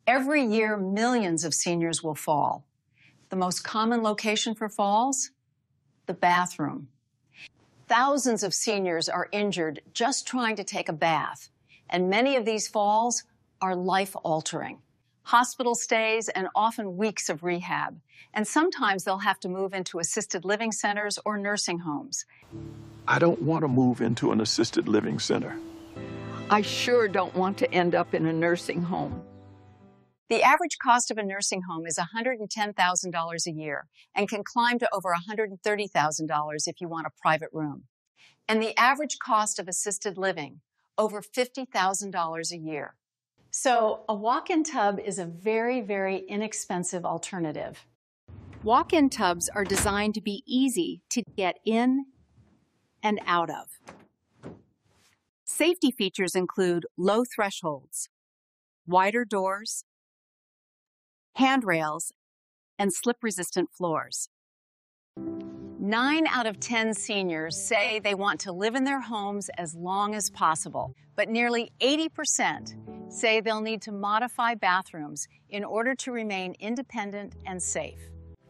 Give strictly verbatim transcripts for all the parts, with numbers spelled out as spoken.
Every year, millions of seniors will fall. The most common location for falls? The bathroom. Thousands of seniors are injured just trying to take a bath, and many of these falls are life-altering. Hospital stays and often weeks of rehab, and sometimes they'll have to move into assisted living centers or nursing homes. I don't want to move into an assisted living center. I sure don't want to end up in a nursing home. The average cost of a nursing home is one hundred ten thousand dollars a year and can climb to over one hundred thirty thousand dollars if you want a private room. And the average cost of assisted living, over fifty thousand dollars a year. So a walk-in tub is a very, very inexpensive alternative. Walk-in tubs are designed to be easy to get in and out of. Safety features include low thresholds, wider doors, handrails, and slip-resistant floors. Nine out of ten seniors say they want to live in their homes as long as possible, but nearly eighty percent say they'll need to modify bathrooms in order to remain independent and safe.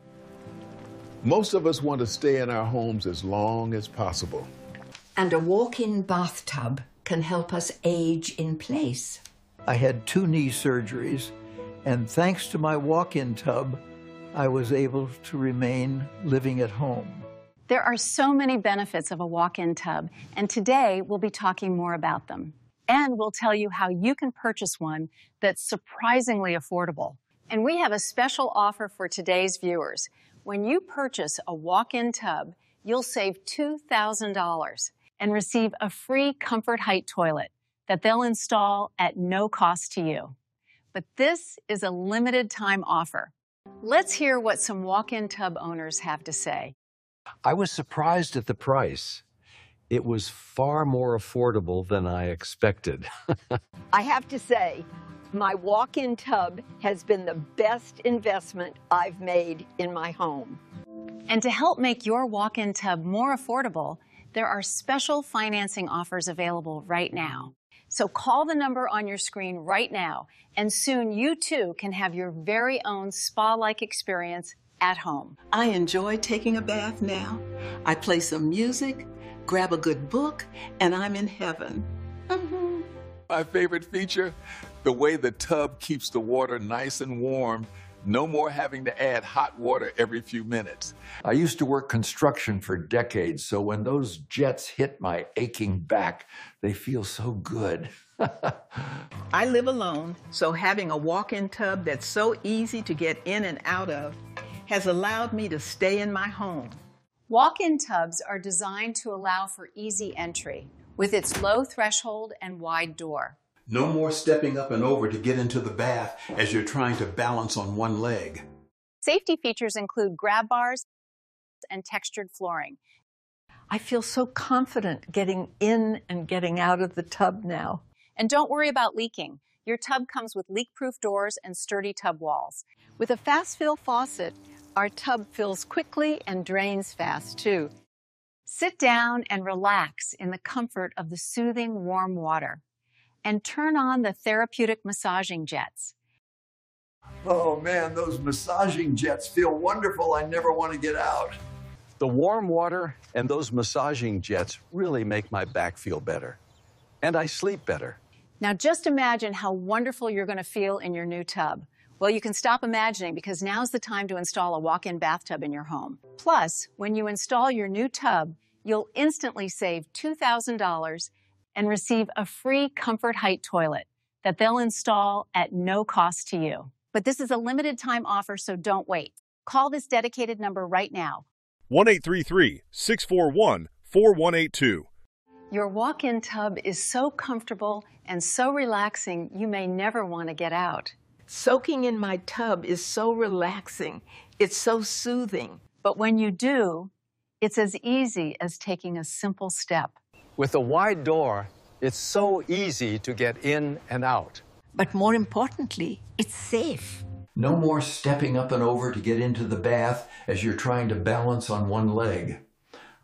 Most of us want to stay in our homes as long as possible. And a walk-in bathtub can help us age in place. I had two knee surgeries, and thanks to my walk-in tub, I was able to remain living at home. There are so many benefits of a walk-in tub, and today we'll be talking more about them. And we'll tell you how you can purchase one that's surprisingly affordable. And we have a special offer for today's viewers. When you purchase a walk-in tub, you'll save two thousand dollars and receive a free Comfort Height toilet that they'll install at no cost to you. But this is a limited time offer. Let's hear what some walk-in tub owners have to say. I was surprised at the price. It was far more affordable than I expected. I have to say, my walk-in tub has been the best investment I've made in my home. And to help make your walk-in tub more affordable, there are special financing offers available right now. So call the number on your screen right now, and soon you too can have your very own spa-like experience at home. I enjoy taking a bath now. I play some music, grab a good book, and I'm in heaven. Mm-hmm. My favorite feature, the way the tub keeps the water nice and warm. No more having to add hot water every few minutes. I used to work construction for decades, so when those jets hit my aching back, they feel so good. I live alone, so having a walk-in tub that's so easy to get in and out of has allowed me to stay in my home. Walk-in tubs are designed to allow for easy entry with its low threshold and wide door. No more stepping up and over to get into the bath as you're trying to balance on one leg. Safety features include grab bars and textured flooring. I feel so confident getting in and getting out of the tub now. And don't worry about leaking. Your tub comes with leak-proof doors and sturdy tub walls. With a fast fill faucet, our tub fills quickly and drains fast too. Sit down and relax in the comfort of the soothing warm water. And turn on the therapeutic massaging jets. Oh man, those massaging jets feel wonderful. I never want to get out. The warm water and those massaging jets really make my back feel better. And I sleep better. Now just imagine how wonderful you're going to feel in your new tub. Well, you can stop imagining because now's the time to install a walk-in bathtub in your home. Plus, when you install your new tub, you'll instantly save two thousand dollars and receive a free Comfort Height toilet that they'll install at no cost to you. But this is a limited time offer, so don't wait. Call this dedicated number right now. one eight three three, six four one, four one eight two. Your walk-in tub is so comfortable and so relaxing, you may never want to get out. Soaking in my tub is so relaxing. It's so soothing. But when you do, it's as easy as taking a simple step. With a wide door, it's so easy to get in and out. But more importantly, it's safe. No more stepping up and over to get into the bath as you're trying to balance on one leg.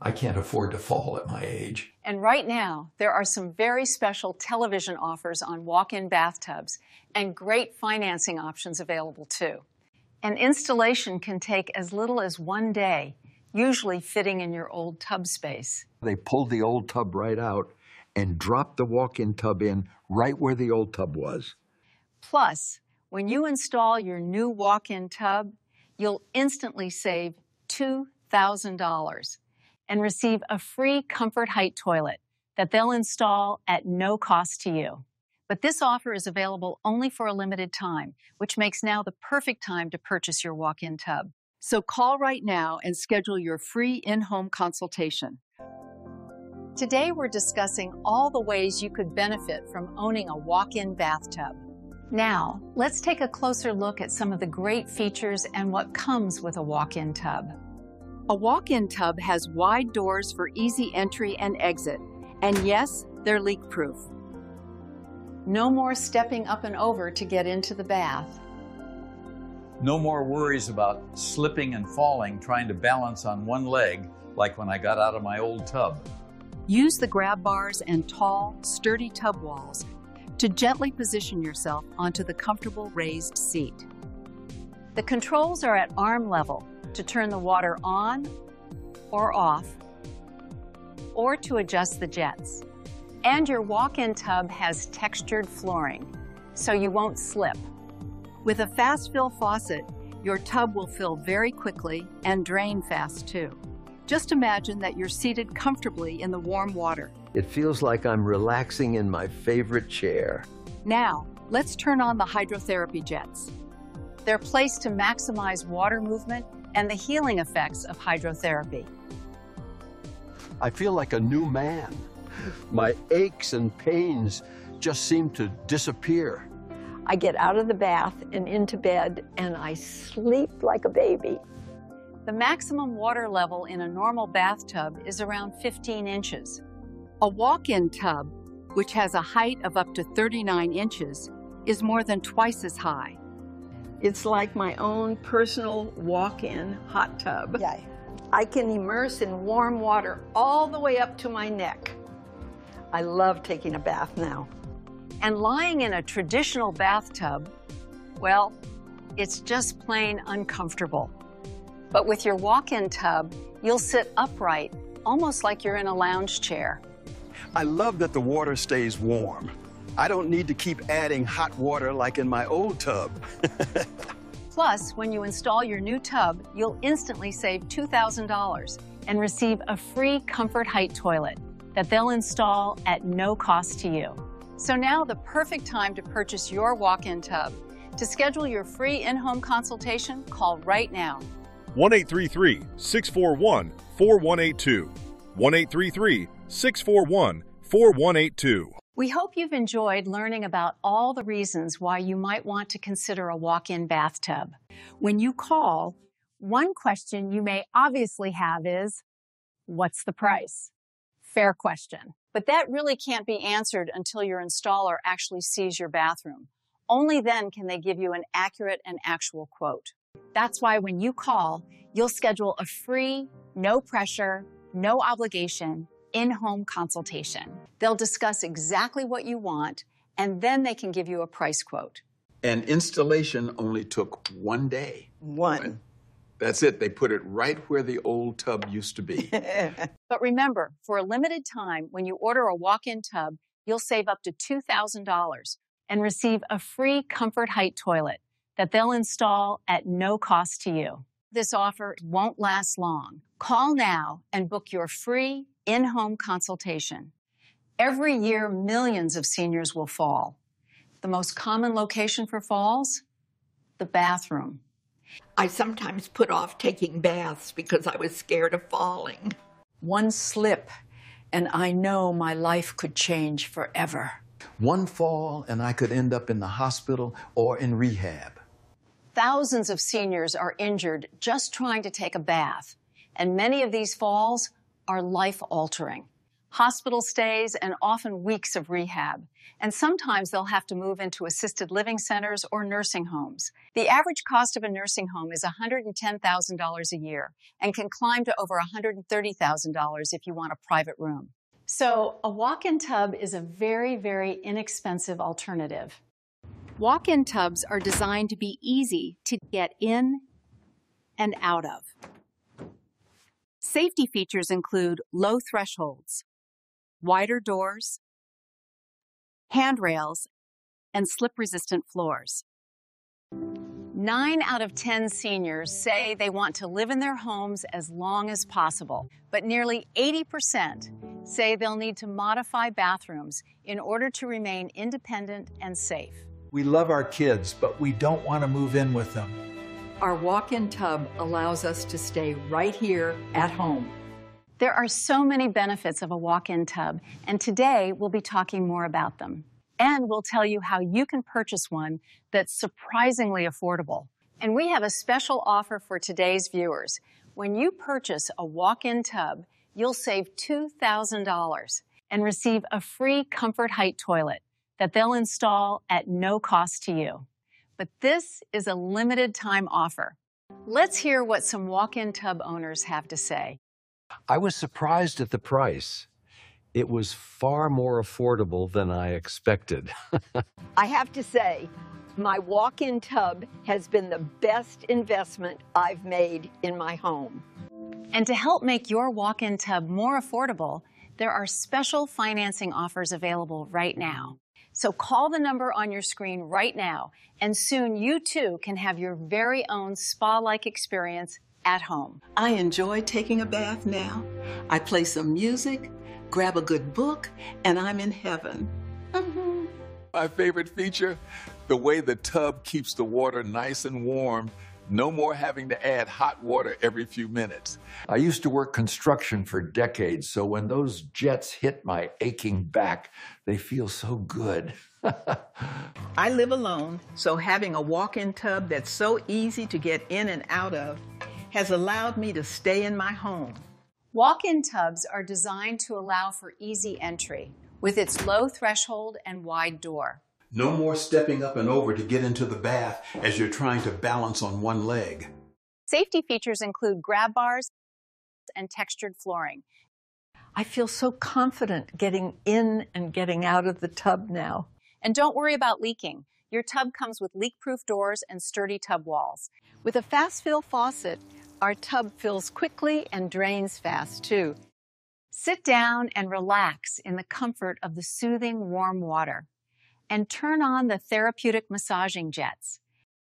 I can't afford to fall at my age. And right now, there are some very special television offers on walk-in bathtubs and great financing options available too. An installation can take as little as one day, usually fitting in your old tub space. They pulled the old tub right out and dropped the walk-in tub in right where the old tub was. Plus, when you install your new walk-in tub, you'll instantly save two thousand dollars and receive a free Comfort Height toilet that they'll install at no cost to you. But this offer is available only for a limited time, which makes now the perfect time to purchase your walk-in tub. So call right now and schedule your free in-home consultation. Today we're discussing all the ways you could benefit from owning a walk-in bathtub. Now, let's take a closer look at some of the great features and what comes with a walk-in tub. A walk-in tub has wide doors for easy entry and exit, and yes, they're leak-proof. No more stepping up and over to get into the bath. No more worries about slipping and falling trying to balance on one leg like when I got out of my old tub. Use the grab bars and tall, sturdy tub walls to gently position yourself onto the comfortable raised seat. The controls are at arm level to turn the water on or off, or to adjust the jets. And your walk-in tub has textured flooring, so you won't slip. With a fast fill faucet, your tub will fill very quickly and drain fast too. Just imagine that you're seated comfortably in the warm water. It feels like I'm relaxing in my favorite chair. Now, let's turn on the hydrotherapy jets. They're placed to maximize water movement and the healing effects of hydrotherapy. I feel like a new man. My aches and pains just seem to disappear. I get out of the bath and into bed, and I sleep like a baby. The maximum water level in a normal bathtub is around fifteen inches. A walk-in tub, which has a height of up to thirty-nine inches, is more than twice as high. It's like my own personal walk-in hot tub. Yeah. I can immerse in warm water all the way up to my neck. I love taking a bath now. And lying in a traditional bathtub, well, it's just plain uncomfortable. But with your walk-in tub, you'll sit upright, almost like you're in a lounge chair. I love that the water stays warm. I don't need to keep adding hot water like in my old tub. Plus, when you install your new tub, you'll instantly save two thousand dollars and receive a free Comfort Height toilet that they'll install at no cost to you. So now the perfect time to purchase your walk-in tub. To schedule your free in-home consultation, call right now. one eight three three, six four one, four one eight two. one eight three three, six four one, four one eight two. We hope you've enjoyed learning about all the reasons why you might want to consider a walk-in bathtub. When you call, one question you may obviously have is, what's the price? Fair question. But that really can't be answered until your installer actually sees your bathroom. Only then can they give you an accurate and actual quote. That's why when you call, you'll schedule a free, no pressure, no obligation, in-home consultation. They'll discuss exactly what you want, and then they can give you a price quote. And installation only took one day. One. That's it. They put it right where the old tub used to be. But remember, for a limited time, when you order a walk-in tub, you'll save up to two thousand dollars and receive a free Comfort Height toilet that they'll install at no cost to you. This offer won't last long. Call now and book your free in-home consultation. Every year, millions of seniors will fall. The most common location for falls? The bathroom. I sometimes put off taking baths because I was scared of falling. One slip, and I know my life could change forever. One fall, and I could end up in the hospital or in rehab. Thousands of seniors are injured just trying to take a bath, and many of these falls are life-altering. hospital stays, and often weeks of rehab. And sometimes they'll have to move into assisted living centers or nursing homes. The average cost of a nursing home is one hundred ten thousand dollars a year and can climb to over one hundred thirty thousand dollars if you want a private room. So a walk-in tub is a very, very inexpensive alternative. Walk-in tubs are designed to be easy to get in and out of. Safety features include low thresholds, wider doors, handrails, and slip-resistant floors. Nine out of ten seniors say they want to live in their homes as long as possible, but nearly eighty percent say they'll need to modify bathrooms in order to remain independent and safe. We love our kids, but we don't want to move in with them. Our walk-in tub allows us to stay right here at home. There are so many benefits of a walk-in tub, and today we'll be talking more about them. And we'll tell you how you can purchase one that's surprisingly affordable. And we have a special offer for today's viewers. When you purchase a walk-in tub, you'll save two thousand dollars and receive a free Comfort Height toilet that they'll install at no cost to you. But this is a limited time offer. Let's hear what some walk-in tub owners have to say. I was surprised at the price. It was far more affordable than I expected. I have to say, my walk-in tub has been the best investment I've made in my home. And to help make your walk-in tub more affordable, there are special financing offers available right now. So call the number on your screen right now, and soon you too can have your very own spa-like experience at home. I enjoy taking a bath now. I play some music, grab a good book, and I'm in heaven. Mm-hmm. My favorite feature, the way the tub keeps the water nice and warm. No more having to add hot water every few minutes. I used to work construction for decades, so when those jets hit my aching back, they feel so good. I live alone, so having a walk-in tub that's so easy to get in and out of has allowed me to stay in my home. Walk-in tubs are designed to allow for easy entry with its low threshold and wide door. No more stepping up and over to get into the bath as you're trying to balance on one leg. Safety features include grab bars and textured flooring. I feel so confident getting in and getting out of the tub now. And don't worry about leaking. Your tub comes with leak-proof doors and sturdy tub walls. With a fast fill faucet, our tub fills quickly and drains fast too. Sit down and relax in the comfort of the soothing warm water. And turn on the therapeutic massaging jets.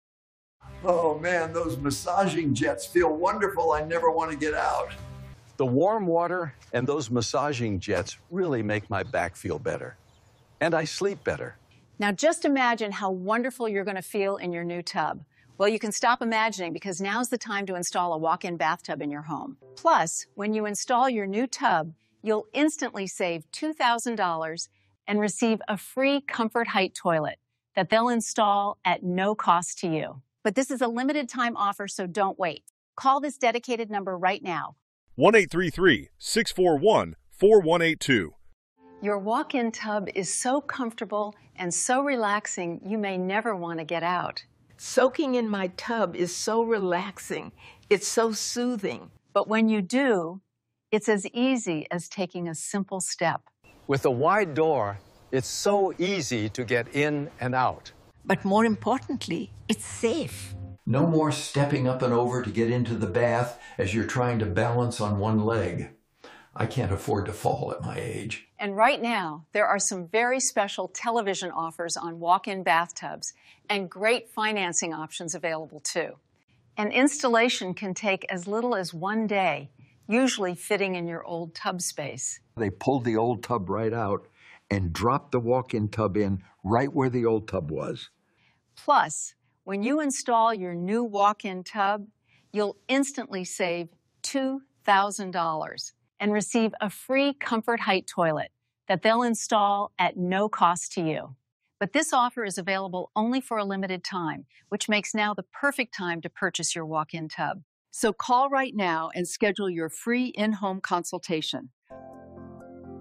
Oh man, those massaging jets feel wonderful. I never want to get out. The warm water and those massaging jets really make my back feel better. And I sleep better. Now just imagine how wonderful you're going to feel in your new tub. Well, you can stop imagining because now's the time to install a walk-in bathtub in your home. Plus, when you install your new tub, you'll instantly save two thousand dollars and receive a free Comfort Height toilet that they'll install at no cost to you. But this is a limited time offer, so don't wait. Call this dedicated number right now. one eight three three, six four one, four one eight two. Your walk-in tub is so comfortable and so relaxing, you may never want to get out. Soaking in my tub is so relaxing. It's so soothing. But when you do, it's as easy as taking a simple step. With a wide door, it's so easy to get in and out. But more importantly, it's safe. No more stepping up and over to get into the bath as you're trying to balance on one leg. I can't afford to fall at my age. And right now, there are some very special television offers on walk-in bathtubs and great financing options available too. An installation can take as little as one day, usually fitting in your old tub space. They pulled the old tub right out and dropped the walk-in tub in right where the old tub was. Plus, when you install your new walk-in tub, you'll instantly save two thousand dollars and receive a free Comfort Height toilet that they'll install at no cost to you. But this offer is available only for a limited time, which makes now the perfect time to purchase your walk-in tub. So call right now and schedule your free in-home consultation.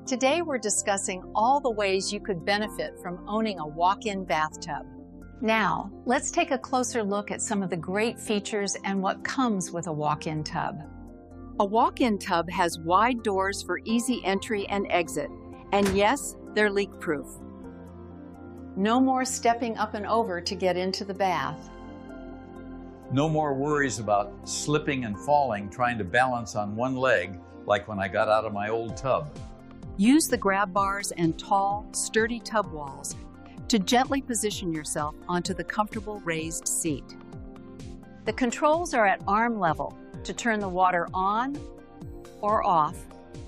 Today we're discussing all the ways you could benefit from owning a walk-in bathtub. Now, let's take a closer look at some of the great features and what comes with a walk-in tub. A walk-in tub has wide doors for easy entry and exit, and yes, they're leak-proof. No more stepping up and over to get into the bath. No more worries about slipping and falling trying to balance on one leg like when I got out of my old tub. Use the grab bars and tall, sturdy tub walls to gently position yourself onto the comfortable raised seat. The controls are at arm level to turn the water on or off,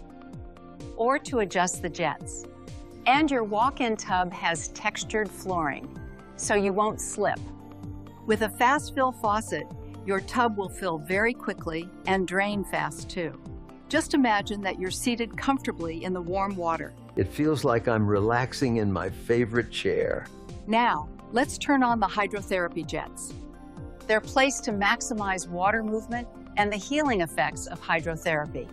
or to adjust the jets. And your walk-in tub has textured flooring, so you won't slip. With a fast fill faucet, your tub will fill very quickly and drain fast too. Just imagine that you're seated comfortably in the warm water. It feels like I'm relaxing in my favorite chair. Now, let's turn on the hydrotherapy jets. They're placed to maximize water movement and the healing effects of hydrotherapy.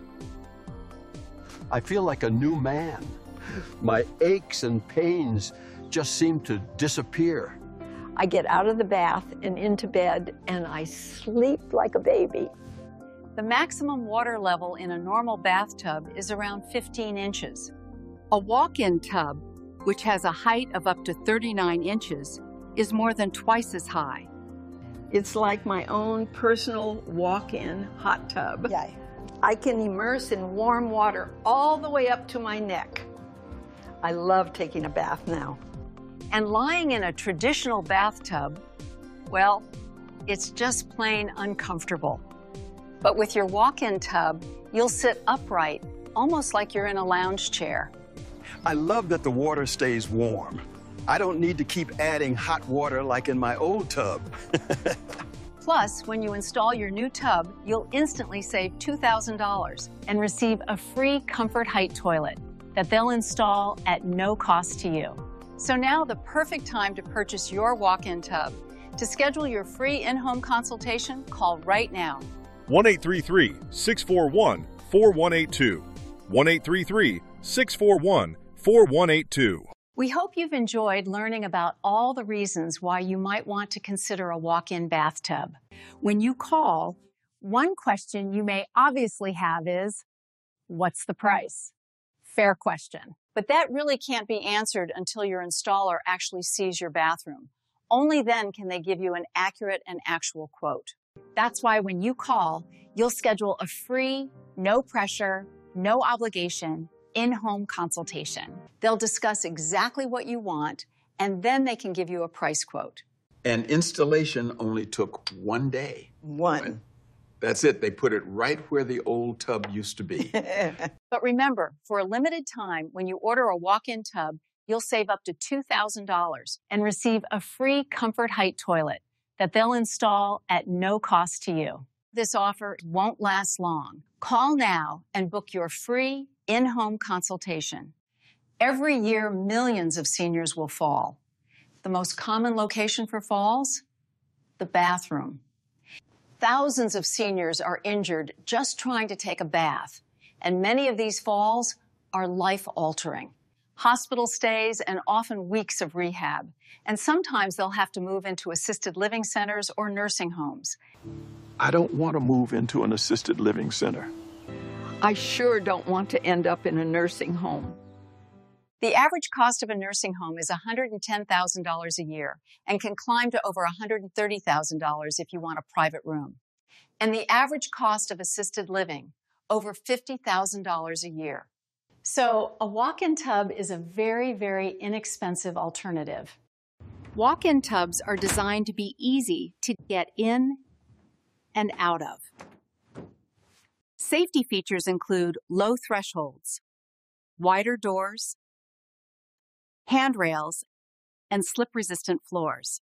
I feel like a new man. My aches and pains just seem to disappear. I get out of the bath and into bed, and I sleep like a baby. The maximum water level in a normal bathtub is around fifteen inches. A walk-in tub, which has a height of up to thirty-nine inches, is more than twice as high. It's like my own personal walk-in hot tub. Yeah. I can immerse in warm water all the way up to my neck. I love taking a bath now. And lying in a traditional bathtub, well, it's just plain uncomfortable. But with your walk-in tub, you'll sit upright, almost like you're in a lounge chair. I love that the water stays warm. I don't need to keep adding hot water like in my old tub. Plus, when you install your new tub, you'll instantly save two thousand dollars and receive a free Comfort Height toilet that they'll install at no cost to you. So now the perfect time to purchase your walk-in tub. To schedule your free in-home consultation, call right now. one eight three three, six four one, four one eight two. one eight three three, six four one, four one eight two. We hope you've enjoyed learning about all the reasons why you might want to consider a walk-in bathtub. When you call, one question you may obviously have is, what's the price? Fair question. But that really can't be answered until your installer actually sees your bathroom. Only then can they give you an accurate and actual quote. That's why when you call, you'll schedule a free, no pressure, no obligation, in-home consultation. They'll discuss exactly what you want, and then they can give you a price quote. And installation only took one day. One. That's it. They put it right where the old tub used to be. But remember, for a limited time, when you order a walk-in tub, you'll save up to two thousand dollars and receive a free Comfort Height toilet that they'll install at no cost to you. This offer won't last long. Call now and book your free in-home consultation. Every year, millions of seniors will fall. The most common location for falls? The bathroom. Thousands of seniors are injured just trying to take a bath, and many of these falls are life-altering. Hospital stays and often weeks of rehab, and sometimes they'll have to move into assisted living centers or nursing homes. I don't want to move into an assisted living center. I sure don't want to end up in a nursing home. The average cost of a nursing home is one hundred ten thousand dollars a year and can climb to over one hundred thirty thousand dollars if you want a private room. And the average cost of assisted living, over fifty thousand dollars a year. So a walk-in tub is a very, very inexpensive alternative. walk-in tubs are designed to be easy to get in and out of. Safety features include low thresholds, wider doors, handrails, and slip-resistant floors.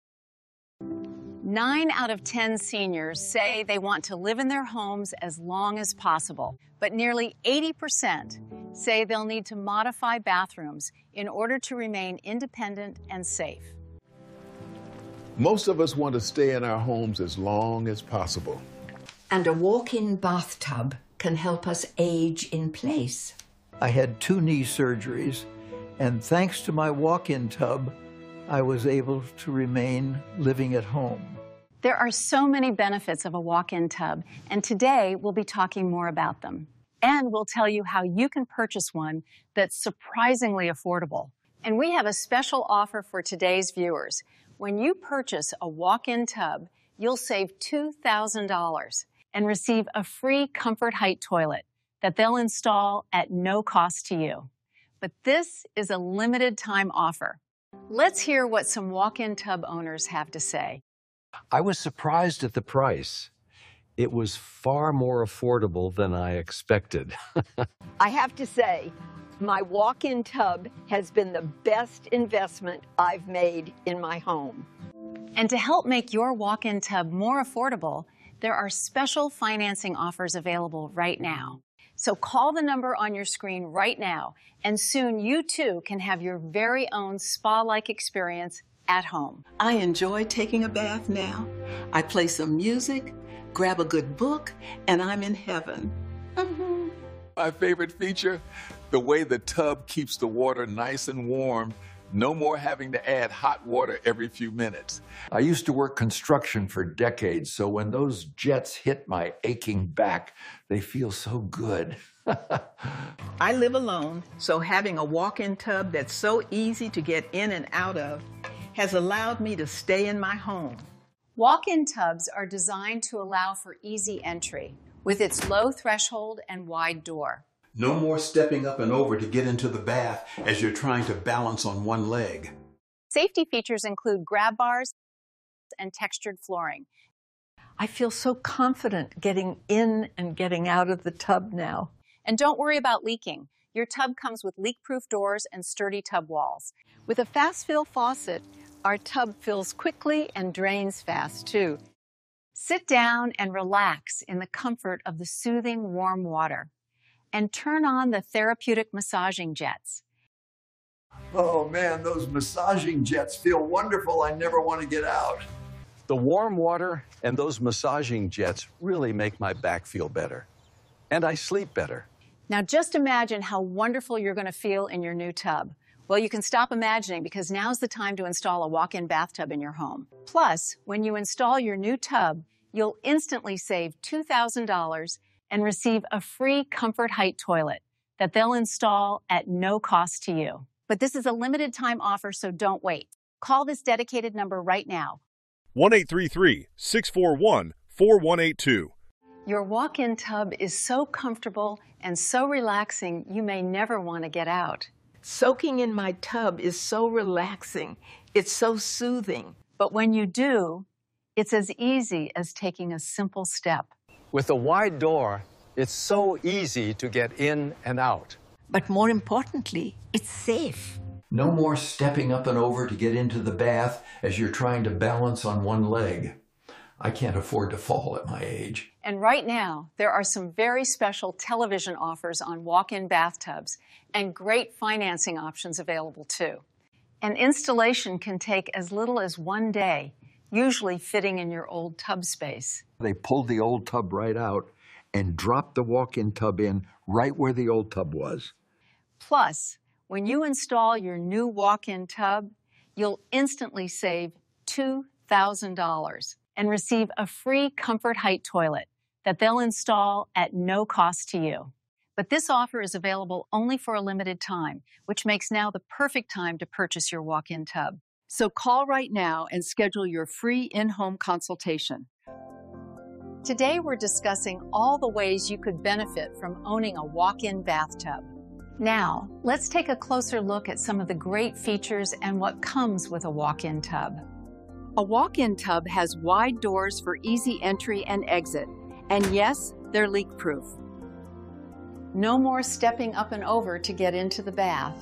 Nine out of ten seniors say they want to live in their homes as long as possible, but nearly eighty percent say they'll need to modify bathrooms in order to remain independent and safe. Most of us want to stay in our homes as long as possible. And a walk-in bathtub can help us age in place. I had two knee surgeries, and thanks to my walk-in tub, I was able to remain living at home. There are so many benefits of a walk-in tub, and today we'll be talking more about them. And we'll tell you how you can purchase one that's surprisingly affordable. And we have a special offer for today's viewers. When you purchase a walk-in tub, you'll save two thousand dollars and receive a free Comfort Height toilet that they'll install at no cost to you. But this is a limited time offer. Let's hear what some walk-in tub owners have to say. I was surprised at the price. It was far more affordable than I expected. I have to say, my walk-in tub has been the best investment I've made in my home. And to help make your walk-in tub more affordable, there are special financing offers available right now. So call the number on your screen right now, and soon you too can have your very own spa-like experience at home. I enjoy taking a bath now. I play some music, grab a good book, and I'm in heaven. Mm-hmm. My favorite feature, the way the tub keeps the water nice and warm. No more having to add hot water every few minutes. I used to work construction for decades, so when those jets hit my aching back, they feel so good. I live alone, so having a walk-in tub that's so easy to get in and out of has allowed me to stay in my home. Walk-in tubs are designed to allow for easy entry with its low threshold and wide door. No more stepping up and over to get into the bath as you're trying to balance on one leg. Safety features include grab bars and textured flooring. I feel so confident getting in and getting out of the tub now. And don't worry about leaking. Your tub comes with leak-proof doors and sturdy tub walls. With a fast fill faucet, our tub fills quickly and drains fast too. Sit down and relax in the comfort of the soothing warm water. And turn on the therapeutic massaging jets. Oh man, those massaging jets feel wonderful. I never want to get out. The warm water and those massaging jets really make my back feel better. And I sleep better. Now just imagine how wonderful you're going to feel in your new tub. Well, you can stop imagining because now's the time to install a walk-in bathtub in your home. Plus, when you install your new tub, you'll instantly save two thousand dollars and receive a free Comfort Height toilet that they'll install at no cost to you. But this is a limited time offer, so don't wait. Call this dedicated number right now. one eight three three, six four one, four one eight two. Your walk-in tub is so comfortable and so relaxing, you may never want to get out. Soaking in my tub is so relaxing. It's so soothing. But when you do, it's as easy as taking a simple step. With a wide door, it's so easy to get in and out. But more importantly, it's safe. No more stepping up and over to get into the bath as you're trying to balance on one leg. I can't afford to fall at my age. And right now, there are some very special television offers on walk-in bathtubs and great financing options available too. An installation can take as little as one day, usually fitting in your old tub space. They pulled the old tub right out and dropped the walk-in tub in right where the old tub was. Plus, when you install your new walk-in tub, you'll instantly save two thousand dollars and receive a free Comfort Height toilet that they'll install at no cost to you. But this offer is available only for a limited time, which makes now the perfect time to purchase your walk-in tub. So call right now and schedule your free in-home consultation. Today we're discussing all the ways you could benefit from owning a walk-in bathtub. Now, let's take a closer look at some of the great features and what comes with a walk-in tub. A walk-in tub has wide doors for easy entry and exit. And yes, they're leak-proof. No more stepping up and over to get into the bath.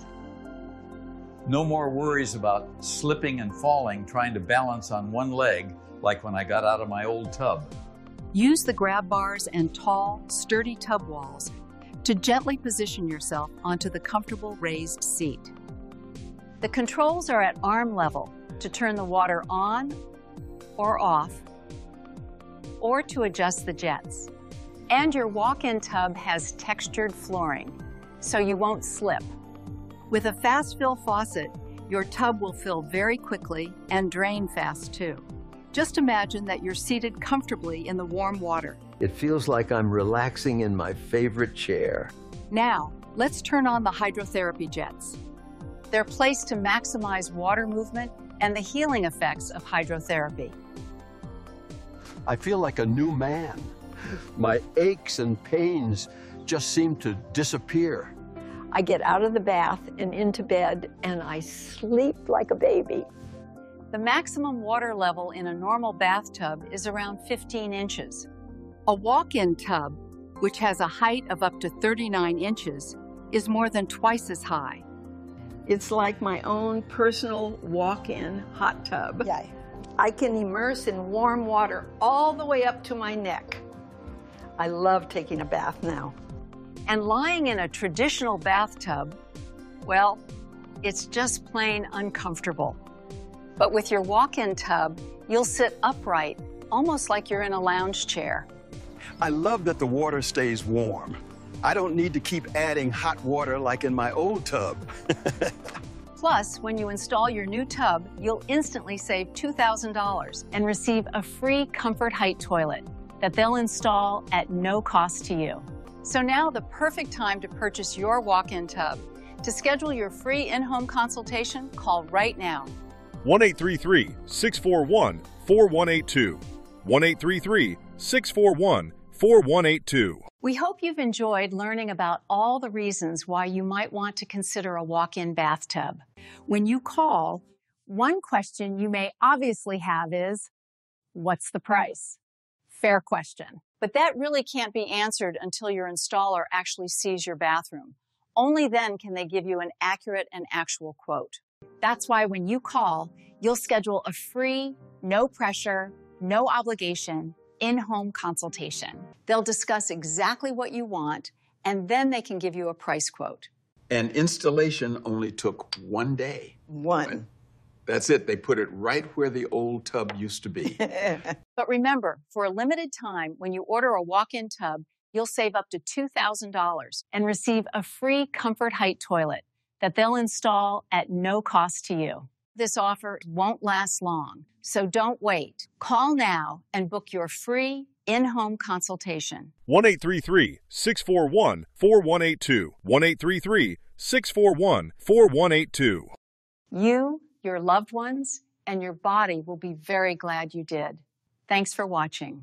No more worries about slipping and falling trying to balance on one leg like when I got out of my old tub. Use the grab bars and tall, sturdy tub walls to gently position yourself onto the comfortable raised seat. The controls are at arm level to turn the water on or off, or to adjust the jets. And your walk-in tub has textured flooring, so you won't slip. With a fast fill faucet, your tub will fill very quickly and drain fast too. Just imagine that you're seated comfortably in the warm water. It feels like I'm relaxing in my favorite chair. Now, let's turn on the hydrotherapy jets. They're placed to maximize water movement and the healing effects of hydrotherapy. I feel like a new man. My aches and pains just seem to disappear. I get out of the bath and into bed, and I sleep like a baby. The maximum water level in a normal bathtub is around fifteen inches. A walk-in tub, which has a height of up to thirty-nine inches, is more than twice as high. It's like my own personal walk-in hot tub. Yeah. I can immerse in warm water all the way up to my neck. I love taking a bath now. And lying in a traditional bathtub, well, it's just plain uncomfortable. But with your walk-in tub, you'll sit upright, almost like you're in a lounge chair. I love that the water stays warm. I don't need to keep adding hot water like in my old tub. Plus, when you install your new tub, you'll instantly save two thousand dollars and receive a free Comfort Height toilet that they'll install at no cost to you. So now the perfect time to purchase your walk-in tub. To schedule your free in-home consultation, call right now. one eight three three, six four one, four one eight two. one eight three three, six four one, four one eight two. We hope you've enjoyed learning about all the reasons why you might want to consider a walk-in bathtub. When you call, one question you may obviously have is, what's the price? Fair question. But that really can't be answered until your installer actually sees your bathroom. Only then can they give you an accurate and actual quote. That's why when you call, you'll schedule a free, no pressure, no obligation, in-home consultation. They'll discuss exactly what you want, and then they can give you a price quote. And installation only took one day. One. That's it. They put it right where the old tub used to be. But remember, for a limited time, when you order a walk-in tub, you'll save up to two thousand dollars and receive a free Comfort Height toilet that they'll install at no cost to you. This offer won't last long, so don't wait. Call now and book your free in-home consultation. one eight three three, six four one, four one eight two. one eight three three, six four one, four one eight two. You, your loved ones, and your body will be very glad you did. Thanks for watching.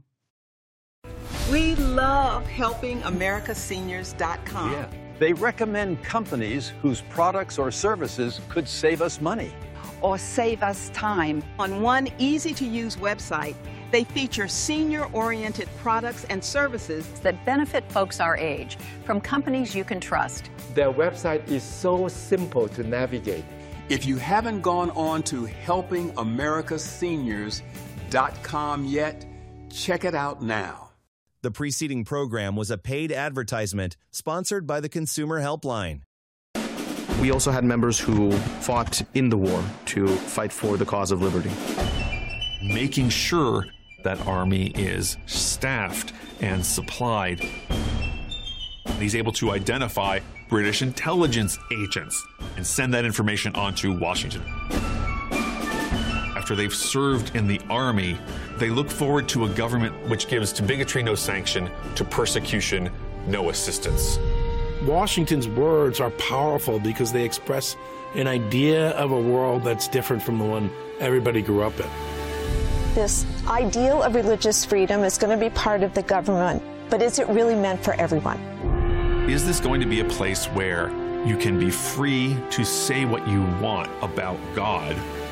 We love helping America Seniors dot com. Yeah. They recommend companies whose products or services could save us money. Or save us time. On one easy-to-use website, they feature senior-oriented products and services that benefit folks our age from companies you can trust. Their website is so simple to navigate. If you haven't gone on to helping America Seniors dot com yet, check it out now. The preceding program was a paid advertisement sponsored by the Consumer Helpline. We also had members who fought in the war to fight for the cause of liberty. Making sure that Army is staffed and supplied. He's able to identify British intelligence agents and send that information on to Washington. After they've served in the Army, they look forward to a government which gives to bigotry no sanction, to persecution no assistance. Washington's words are powerful because they express an idea of a world that's different from the one everybody grew up in. This ideal of religious freedom is going to be part of the government, but is it really meant for everyone? Is this going to be a place where you can be free to say what you want about God